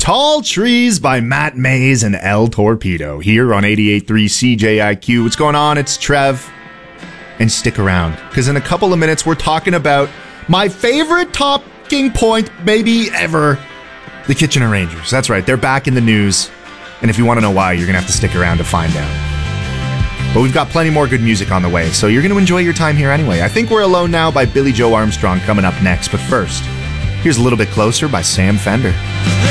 Tall Trees by Matt Mays and El Torpedo here on 88.3 CJIQ. What's going on? It's Trev. And stick around, because in a couple of minutes we're talking about my favorite talking point maybe ever, the Kitchener Rangers. That's right, they're back in the news. And if you want to know why, you're going to have to stick around to find out. But we've got plenty more good music on the way, so you're going to enjoy your time here anyway. I Think We're Alone Now by Billy Joe Armstrong coming up next. But first, here's A Little Bit Closer by Sam Fender.